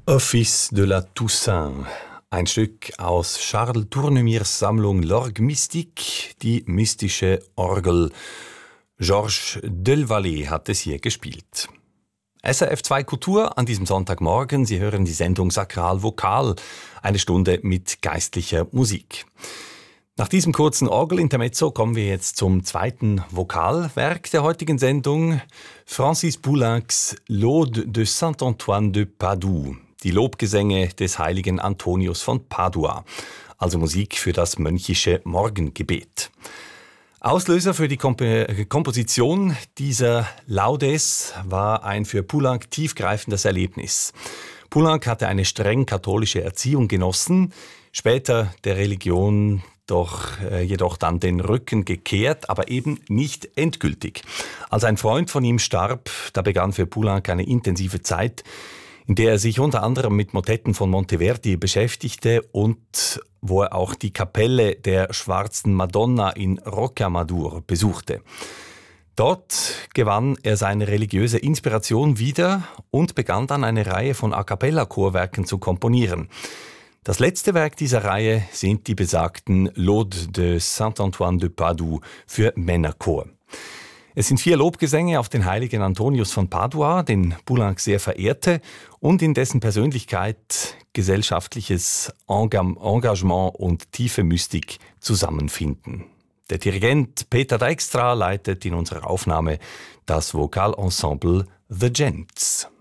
Office de la Toussaint. Ein Stück aus Charles Tournemirs Sammlung L'Orgue Mystique, die mystische Orgel. Georges Delvalle hat es hier gespielt. SRF 2 Kultur an diesem Sonntagmorgen. Sie hören die Sendung Sakral Vokal, eine Stunde mit geistlicher Musik. Nach diesem kurzen Orgelintermezzo kommen wir jetzt zum zweiten Vokalwerk der heutigen Sendung. Francis Poulencs L'Ode de Saint-Antoine de Padoue, die Lobgesänge des heiligen Antonius von Padua, also Musik für das mönchische Morgengebet. Auslöser für die Komposition dieser Laudes war ein für Poulenc tiefgreifendes Erlebnis. Poulenc hatte eine streng katholische Erziehung genossen, später der Religion jedoch dann den Rücken gekehrt, aber eben nicht endgültig. Als ein Freund von ihm starb, da begann für Poulenc eine intensive Zeit, in der er sich unter anderem mit Motetten von Monteverdi beschäftigte und wo er auch die Kapelle der Schwarzen Madonna in Rocamadour besuchte. Dort gewann er seine religiöse Inspiration wieder und begann dann eine Reihe von A-cappella-Chorwerken zu komponieren. Das letzte Werk dieser Reihe sind die besagten L'Ode de Saint-Antoine de Padoue für Männerchor. Es sind 4 Lobgesänge auf den heiligen Antonius von Padua, den Poulenc sehr verehrte und in dessen Persönlichkeit gesellschaftliches Engagement und tiefe Mystik zusammenfinden. Der Dirigent Peter Dijkstra leitet in unserer Aufnahme das Vokalensemble The Gents.